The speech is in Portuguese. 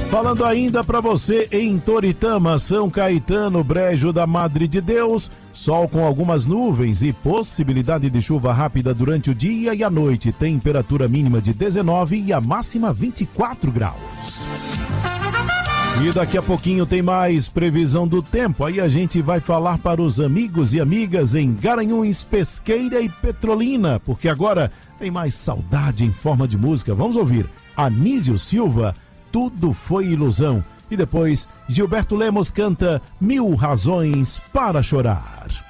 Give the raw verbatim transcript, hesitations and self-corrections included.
Falando ainda para você em Toritama, São Caetano, Brejo da Madre de Deus, sol com algumas nuvens e possibilidade de chuva rápida durante o dia e a noite, temperatura mínima de dezenove e a máxima vinte e quatro graus. E daqui a pouquinho tem mais previsão do tempo, aí a gente vai falar para os amigos e amigas em Garanhuns, Pesqueira e Petrolina, porque agora tem mais saudade em forma de música. Vamos ouvir Anísio Silva, Tudo Foi Ilusão. E depois, Gilberto Lemos canta Mil Razões para Chorar.